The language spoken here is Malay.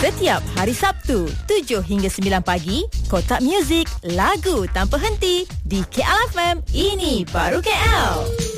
Setiap hari Sabtu 7 hingga 9 pagi, Kotak Muzik, lagu tanpa henti di KL FM. Ini baru KL.